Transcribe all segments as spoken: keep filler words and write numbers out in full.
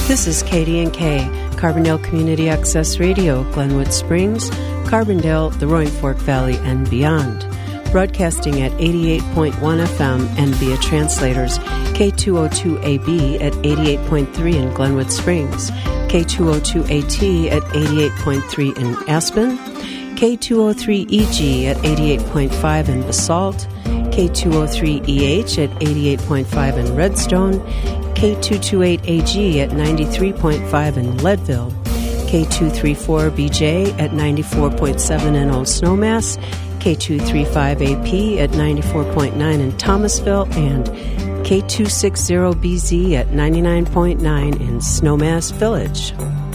This is K D and K, Carbondale Community Access Radio, Glenwood Springs, Carbondale, the Roaring Fork Valley, and beyond. Broadcasting at eighty-eight point one F M and via translators K two oh two A B at eighty-eight point three in Glenwood Springs, K two oh two A T at eighty-eight point three in Aspen, K two oh three E G at eighty-eight point five in Basalt, K two oh three E H at eighty-eight point five in Redstone, K two twenty-eight A G at ninety-three point five in Leadville, K two thirty-four B J at ninety-four point seven in Old Snowmass, K two thirty-five A P at ninety-four point nine in Thomasville, and K two sixty B Z at ninety-nine point nine in Snowmass Village.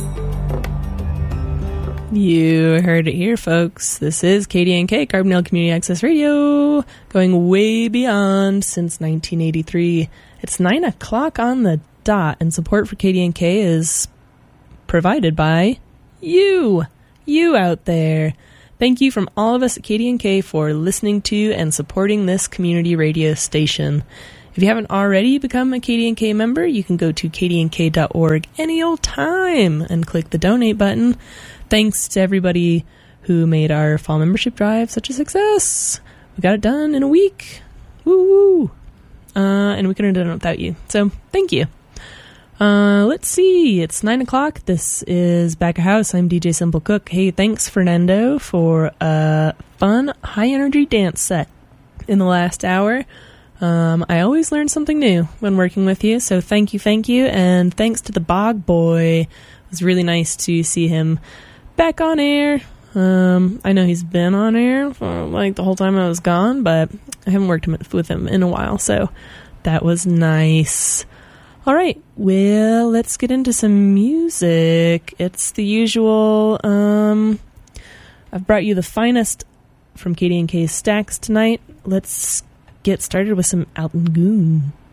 You heard it here, folks. This is K D and K, Carbondale Community Access Radio, going way beyond since nineteen eighty-three. It's nine o'clock on the dot, and support for K D and K is provided by you, you out there. Thank you from all of us at K D and K for listening to and supporting this community radio station. If you haven't already become a K D and K member, you can go to k d n k dot org any old time and click the donate button. Thanks to everybody who made our fall membership drive such a success. We got it done in a week. Woo! Uh, and we couldn't have done it without you. So, thank you. Uh, let's see. It's nine o'clock. This is Back of House. I'm D J Simple Cook. Hey, thanks, Fernando, for a fun, high-energy dance set in the last hour. Um, I always learn something new when working with you, so thank you, thank you. And thanks to the Bog Boy. It was really nice to see him back on air. Um, I know he's been on air for, like, the whole time I was gone, but I haven't worked with him in a while, so that was nice. All right, well, let's get into some music. It's the usual, um, I've brought you the finest from K D and K's stacks tonight. Let's get started with some Alton Goon.